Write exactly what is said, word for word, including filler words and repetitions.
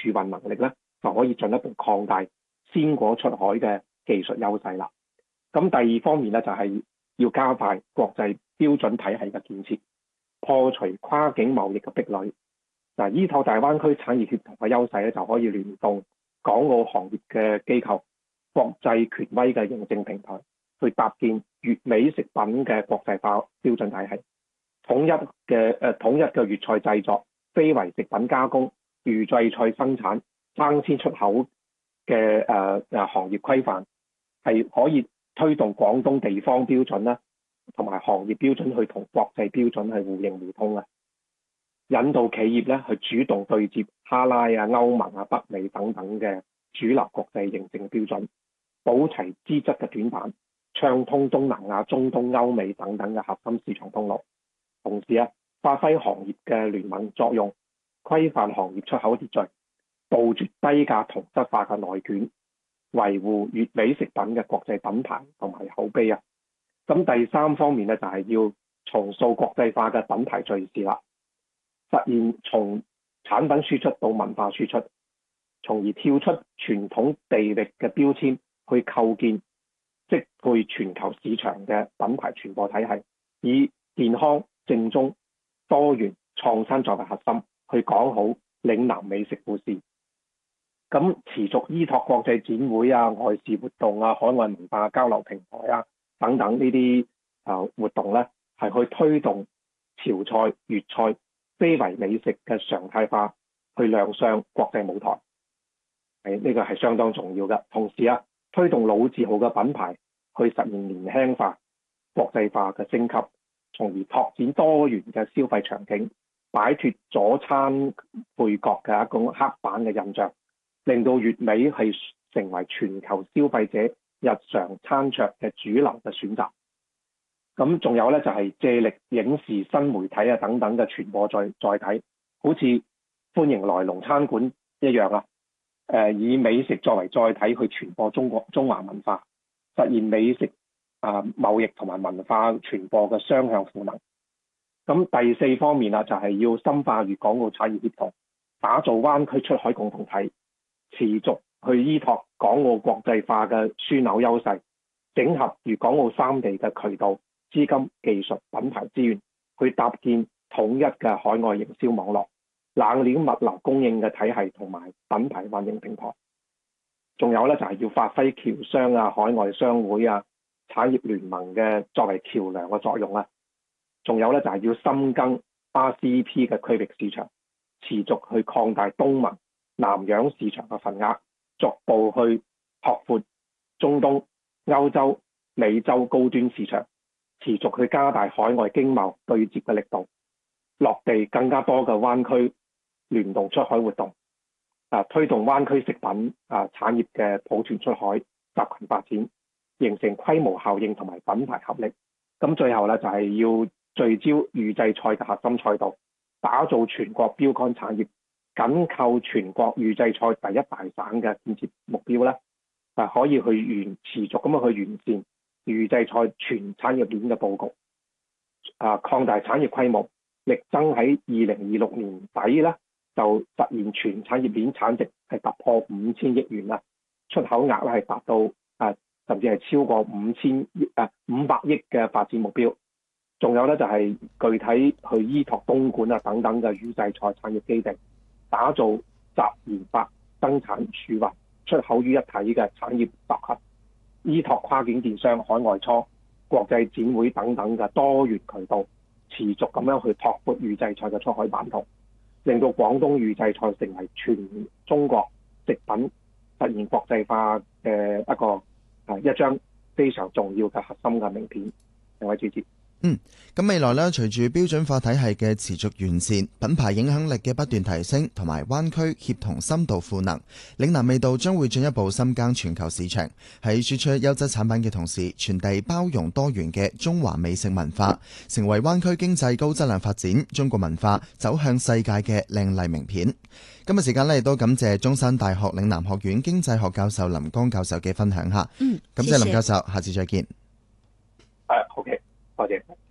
儲運能力咧，就可以進一步擴大鮮果出海嘅技術優勢啦。咁第二方面咧，就係要加快國際標準體系嘅建設，破除跨境貿易嘅壁壘。嗱，依託大灣區產業協同嘅優勢咧，就可以聯動港澳行業嘅機構、國際權威嘅認證平台，去搭建粵美食品嘅國際化標準體系，統一嘅誒、呃、統一嘅粵菜製作、非遺食品加工、預製菜生產、生鮮出口嘅誒誒行業規範，係可以推動廣東地方標準啦，同埋行業標準去同國際標準係互認互通啊！引導企業咧去主動對接哈拉啊、歐盟啊、北美等等嘅主流國際認證標準，保齊資質嘅短板，暢通東南亞、中東、歐美等等嘅核心市場通路。同時啊，發揮行業嘅聯盟作用，規範行業出口秩序，杜絕低價同質化嘅內卷，維護粵美食品嘅國際品牌同埋口碑啊。咁第三方面咧，就係要重塑國際化嘅品牌敘事啦。實現從產品輸出到文化輸出，從而跳出傳統地域嘅標籤，去構建適配全球市場嘅品牌傳播體系，以健康、正宗、多元、創新作為核心，去講好嶺南美食故事。咁持續依託國際展會啊、外事活動啊、海外文化交流平台啊等等呢啲啊活動咧，係去推動潮菜、粵菜、非遺美食嘅常態化，去亮相國際舞台，係呢個係相當重要嘅。同時啊，推動老字號嘅品牌去實現年輕化、國際化嘅升級，從而拓展多元嘅消費場景，擺脫佐餐配角嘅一種刻板嘅印象，令到粵美係成為全球消費者日常餐桌嘅主流嘅選擇。咁仲有咧，就係借力影視、新媒體啊等等嘅傳播載載體，好似歡迎來龍餐館一樣啊。誒，以美食作為載體去傳播中國中華文化，實現美食啊貿易同埋文化傳播嘅雙向賦能。咁第四方面啊，就係要深化粵港澳產業協同，打造灣區出海共同體，持續去依託港澳國際化嘅樞紐優勢，整合粵港澳三地嘅渠道、資金、技術、品牌資源，去搭建統一嘅海外營銷網絡、冷鏈物流供應嘅體系同埋品牌運營平台。仲有咧，就係要發揮僑商啊、海外商會啊、產業聯盟嘅作為橋梁嘅作用啊。仲有咧，就係要深耕 R C E P 嘅區域市場，持續去擴大東盟、南洋市場嘅份額，逐步去拓闊中東、歐洲、美洲高端市場，持續去加大海外經貿對接嘅力度，落地更加多嘅灣區聯動出海活動，啊，推動灣區食品啊產業嘅抱團出海、集群發展，形成規模效應同埋品牌合力。咁最後咧，就係要聚焦預製菜嘅核心賽道，打造全國標杆產業，緊扣全國預製菜第一大省嘅建設目標咧，啊，可以去完持續咁樣去完善預製菜全產業鏈嘅佈局，啊，擴大產業規模，力爭喺二零二六年底咧就實現全產業鏈產值係突破五千億元啦，出口額咧係達到啊甚至係超過五千億啊五百億嘅發展目標。仲有咧，就係具體去依託東莞啊等等嘅預製菜產業基地，打造集研發、生產、儲運、出口於一體嘅產業集合，依託跨境電商、海外倉、國際展會等等嘅多元渠道，持續咁樣去拓闊預製菜嘅出海版圖，令到廣東預製菜成為全中國食品實現國際化嘅一個係一張非常重要嘅核心嘅名片。兩位主持。 嗯，咁未來呢，隨住標準化體系嘅持續完善，品牌影響力嘅不斷提升，同埋灣區協同深度賦能，嶺南味道將會進一步深耕全球市場，喺輸出優質產品嘅同時，傳遞包容多元嘅中華美食文化，成為灣區經濟高質量發展、中國文化走向世界嘅靚麗名片。今日時間呢，亦都感謝中山大學嶺南學院經濟學教授林江教授嘅分享下。 嗯， 感謝林教授，下次再見。 誒，OK，多謝。